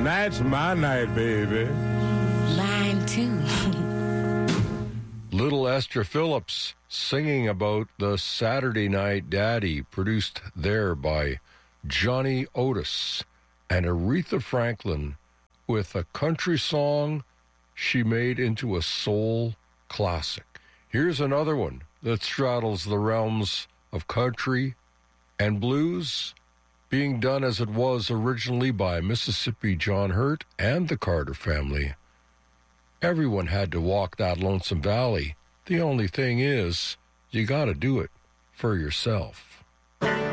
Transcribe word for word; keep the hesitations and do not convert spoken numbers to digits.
Tonight's my night, baby. Mine too. Little Esther Phillips singing about the Saturday Night Daddy, produced there by Johnny Otis, and Aretha Franklin with a country song she made into a soul classic. Here's another one that straddles the realms of country and blues, being done as it was originally by Mississippi John Hurt and the Carter family. Everyone had to walk that lonesome valley. The only thing is, you got to do it for yourself.